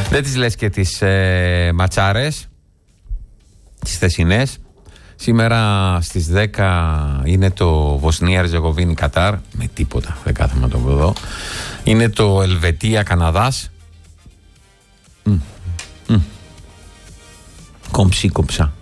Δεν τις λες και τις ματσάρες, τις θεσινές. Σήμερα στις 10 είναι το Βοσνία-Ερζεγοβίνη Κατάρ. Με τίποτα, δεν κάθομαι να το δω. Είναι το Ελβετία-Καναδάς. Κομψή κομψά.